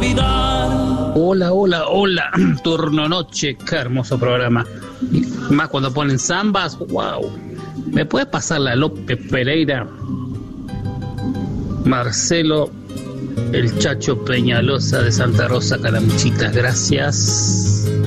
olvidar. Hola, hola, hola. Turno noche, qué hermoso programa. Y más cuando ponen zambas, wow. ¿Me puedes pasar la López Pereira? Marcelo, el Chacho Peñalosa de Santa Rosa, Calamuchita, gracias.